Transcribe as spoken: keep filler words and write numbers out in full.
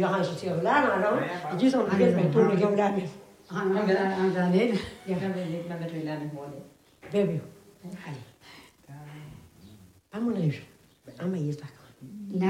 io adesso ti volano, no? E ci sono delle persone che volano. Han han han lidt. Ja, man vil man vil lære hurtigt. Baby. Allez. Vamos, Neige. Ama, isso.